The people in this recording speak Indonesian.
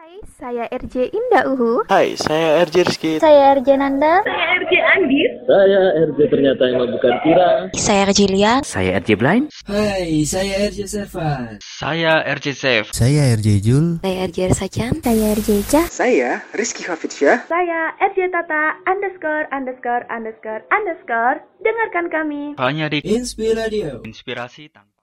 Hai, saya RJ Indah Uhu. Hai, saya RJ Rizky. Saya RJ Nanda. Saya RJ Andis. Saya RJ ternyata emang bukan Kira. Saya RJ Lian. Saya RJ Blind. Hai, saya RJ Servan. Saya RJ Safe. Saya RJ Jul. Saya RJ Sajan. Saya RJ Cah. Saya Rizky Hafidsyah. Saya RJ Tata ______. Dengarkan kami Hanya di Inspiradio. Inspirasi Tangga.